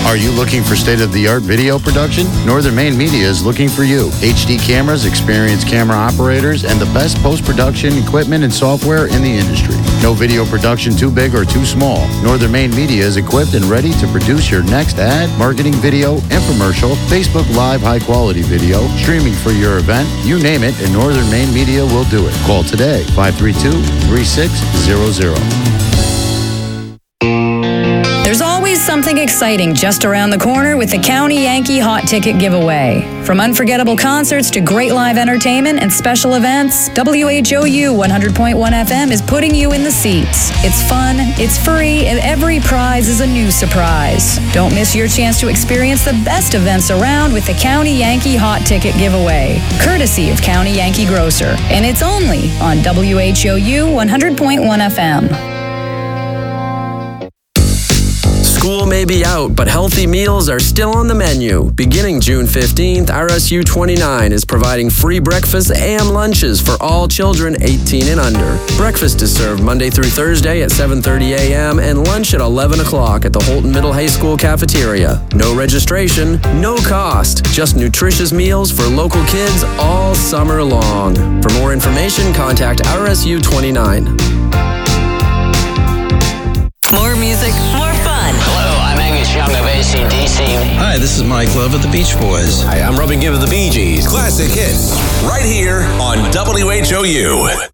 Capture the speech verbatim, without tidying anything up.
Are you looking for state-of-the-art video production? Northern Maine Media is looking for you. H D cameras, experienced camera operators, and the best post-production equipment and software in the industry. No video production too big or too small. Northern Maine Media is equipped and ready to produce your next ad, marketing video, infomercial, Facebook Live high-quality video, streaming for your event, you name it, and Northern Maine Media will do it. Call today, five three two, three six zero zero. There's always something exciting just around the corner with the County Yankee Hot Ticket Giveaway. From unforgettable concerts to great live entertainment and special events, W H O U one hundred point one F M is putting you in the seats. It's fun, it's free, and every prize is a new surprise. Don't miss your chance to experience the best events around with the County Yankee Hot Ticket Giveaway, courtesy of County Yankee Grocer. And it's only on W H O U one hundred point one F M. School may be out, but healthy meals are still on the menu. Beginning June fifteenth, R S U twenty-nine is providing free breakfast and lunches for all children eighteen and under. Breakfast is served Monday through Thursday at seven thirty a.m. and lunch at eleven o'clock at the Holton Middle High School cafeteria. No registration, no cost, just nutritious meals for local kids all summer long. For more information, contact R S U twenty-nine. More music, more fun. Hello, I'm Angus Young of A C D C. Hi, this is Mike Love of the Beach Boys. Hi, I'm Robin Gibb of the Bee Gees. Classic hits, right here on W H O U.